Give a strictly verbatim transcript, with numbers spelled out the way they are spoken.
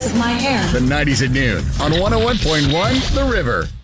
of my hair. The nineties at noon on one oh one point one The River.